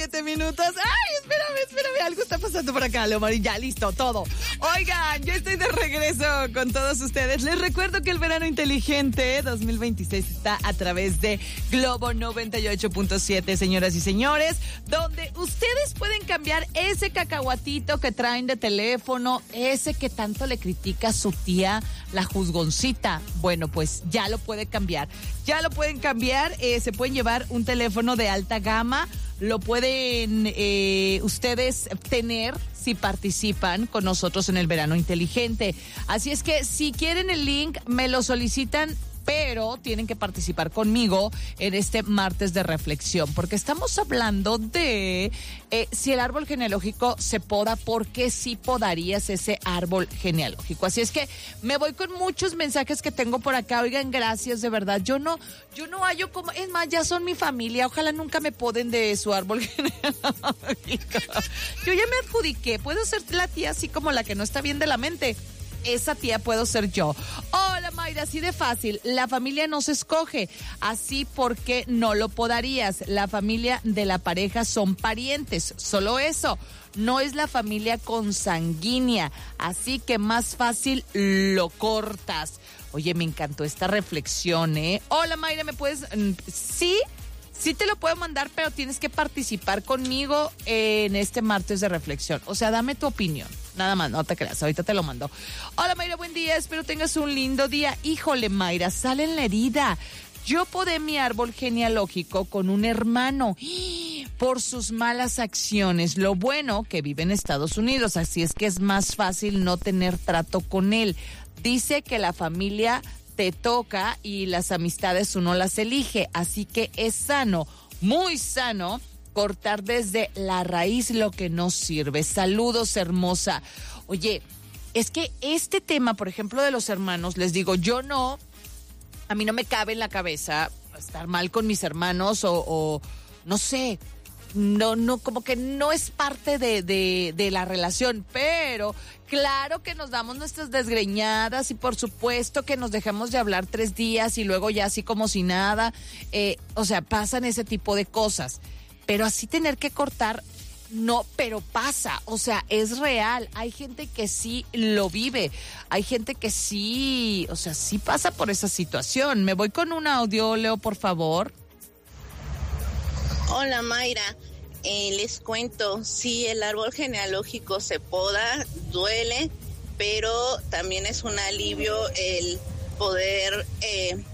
7:07. Ay, espérame, algo está pasando por acá, Lomar, y ya, listo, todo. Oigan, yo estoy de regreso con todos ustedes. Les recuerdo que el verano inteligente 2026 está a través de Globo 98.7, señoras y señores, donde ustedes pueden cambiar ese cacahuatito que traen de teléfono, ese que tanto le critica a su tía, la juzgoncita. Bueno, pues ya lo pueden cambiar. Se pueden llevar un teléfono de alta gama, lo pueden ustedes tener si participan con nosotros en el verano inteligente. Así es que si quieren el link, me lo solicitan, pero tienen que participar conmigo en este martes de reflexión, porque estamos hablando de si el árbol genealógico se poda, ¿por qué sí podarías ese árbol genealógico? Así es que me voy con muchos mensajes que tengo por acá. Oigan, gracias, de verdad. Yo no hallo como, es más, ya son mi familia, ojalá nunca me poden de su árbol genealógico. Yo ya me adjudiqué, puedo ser la tía así como la que no está bien de la mente. Esa tía puedo ser yo. Hola, Mayra, así de fácil. La familia no se escoge. Así porque no lo podarías. La familia de la pareja son parientes. Solo eso. No es la familia consanguínea. Así que más fácil lo cortas. Oye, me encantó esta reflexión, ¿eh? Hola, Mayra, ¿me puedes...? Sí te lo puedo mandar, pero tienes que participar conmigo en este martes de reflexión. O sea, dame tu opinión. Nada más, no te creas, ahorita te lo mando. Hola, Mayra, buen día, espero tengas un lindo día. Híjole, Mayra, sale en la herida. Yo podé mi árbol genealógico con un hermano por sus malas acciones. Lo bueno que vive en Estados Unidos, así es que es más fácil no tener trato con él. Dice que la familia te toca y las amistades uno las elige, así que es sano, muy sano, cortar desde la raíz lo que no sirve. Saludos, hermosa. Oye, es que este tema, por ejemplo, de los hermanos, les digo, a mí no me cabe en la cabeza estar mal con mis hermanos o no sé, no, como que no es parte de la relación, pero claro que nos damos nuestras desgreñadas y por supuesto que nos dejamos de hablar 3 días y luego ya así como si nada, o sea, pasan ese tipo de cosas, pero así tener que cortar, no, pero pasa, o sea, es real, hay gente que sí lo vive, hay gente que sí, o sea, sí pasa por esa situación. Me voy con un audio, Leo, por favor. Hola, Mayra, les cuento, sí, el árbol genealógico se poda, duele, pero también es un alivio el poder